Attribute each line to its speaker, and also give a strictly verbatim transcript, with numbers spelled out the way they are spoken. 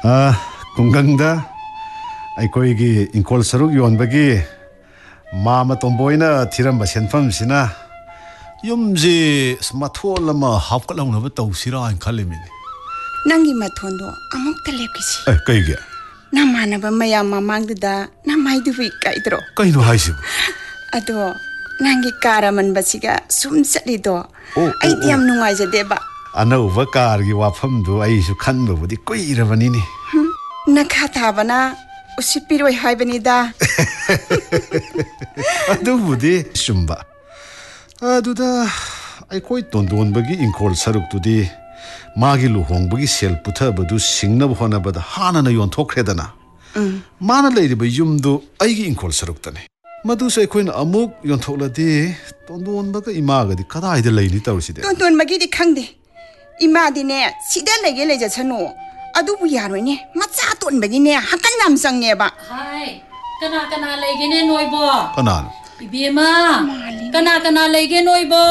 Speaker 1: Ah, kunggangda ꯑꯩꯈꯣꯏꯒꯤ ꯏꯪꯈꯣꯜ ꯁꯔꯨꯛ ꯌꯣꯟꯕꯒꯤ ꯃꯥꯃ ꯇꯣꯝꯕꯣꯏꯅ ꯊꯤꯔꯝꯕ ꯁꯦꯟꯐꯝꯁꯤꯅ ꯌꯨꯝꯁꯤ ꯃꯊꯣꯜ ꯑꯃ ꯍꯥꯞꯀꯠꯍꯧꯅꯕ ꯇꯧꯁꯤꯔꯥ ꯍꯥꯏꯅ ꯈꯜꯂꯤꯃꯤꯅꯤ.
Speaker 2: ꯅꯪꯒꯤ ꯃꯊꯣꯟꯗꯣ ꯑꯃꯨꯛꯇ ꯂꯦꯞꯈꯤꯁꯤ.
Speaker 1: ꯑꯦ ꯀꯩꯒꯤ?
Speaker 2: ꯅꯃꯥꯟꯅꯕ ꯃꯌꯥꯝ ꯃꯃꯥꯡꯗꯨꯗ ꯅꯃꯥꯏꯗꯨꯕꯨ ꯏꯀꯥꯏꯗ꯭ꯔꯣ?
Speaker 1: ꯀꯩꯅꯣ ꯍꯥꯏꯁꯤꯕꯨ?
Speaker 2: ꯑꯗꯣ ꯅꯪꯒꯤ ꯀꯥꯔ ꯑꯃꯟꯕꯁꯤꯒ ꯁꯨꯝ ꯆꯠꯂꯤꯗꯣ ꯑꯩꯗꯤ ꯌꯥꯝ ꯅꯨꯡꯉꯥꯏꯖꯗꯦꯕ.
Speaker 1: ꯑꯅꯧꯕ ꯀꯥꯔꯒꯤ ꯋꯥꯐꯝꯗꯨ ꯑꯩꯁꯨ ꯈꯟꯕꯕꯨꯗꯤ ꯀꯨꯏꯔꯕꯅꯤꯅꯦ.
Speaker 2: ꯅꯈꯥ ꯊꯥꯕꯅ ꯎꯁꯤꯠꯄꯤꯔꯣꯏ ꯍꯥꯏꯕꯅꯤꯗ.
Speaker 1: ꯑꯗꯨꯕꯨꯗꯤ ꯆꯨꯝꯕ. ꯑꯗꯨꯗ ꯑꯩꯈꯣꯏ ꯇꯣꯟꯗꯣꯟꯕꯒꯤ ꯏꯪꯈꯣꯜ ꯁꯔꯨꯛꯇꯨꯗꯤ ꯃꯥꯒꯤ ꯂꯨꯍꯣꯡꯕꯒꯤ ꯁꯦꯜ ꯄꯨꯊꯕꯗꯨ ꯁꯤꯡꯅꯕ ꯍꯣꯠꯅꯕꯗ ꯍꯥꯟꯅꯅ ꯌꯣꯟꯊꯣꯛꯈ꯭ꯔꯦꯗꯅ. ꯃꯥꯅ ꯂꯩꯔꯤꯕ ꯌꯨꯝꯗꯨ ꯑꯩꯒꯤ ꯏꯪꯈꯣꯜ ꯁꯔꯨꯛꯇꯅꯤ. ꯃꯗꯨꯁꯨ ꯑꯩꯈꯣꯏꯅ ꯑꯃꯨꯛ ꯌꯣꯟꯊꯣꯛꯂꯗꯤ ꯇꯣꯟꯗꯣꯟꯕꯒ ꯏꯃꯥꯒꯗꯤ ꯀꯗꯥꯏꯗ ꯂꯩꯅꯤ ꯇꯧꯔꯤꯁꯤꯗꯤ?
Speaker 2: ꯇꯣꯟꯗꯣꯟꯕꯒꯤꯗꯤ ꯈꯪꯗꯦ. ꯏꯃꯥꯗꯤꯅꯦ ꯁꯤꯗ ꯂꯩꯒꯦ ꯂꯩꯖꯁꯅꯨ. ꯑꯗꯨꯕꯨ ꯌꯥꯔꯣꯏꯅꯦ. ꯃꯆꯥ ꯇꯣꯟꯕꯒꯤꯅꯦ ꯍꯀꯟ ꯌꯥꯝ ꯆꯪꯉꯦꯕ.
Speaker 3: ꯍꯥꯏ, ꯀꯅꯥ ꯀꯅꯥ ꯂꯩꯒꯦꯅꯦ ꯅꯣꯏꯕꯣ?
Speaker 1: ꯀꯅꯥꯅꯣ?
Speaker 3: 이비엠아, kana kana lege noibo.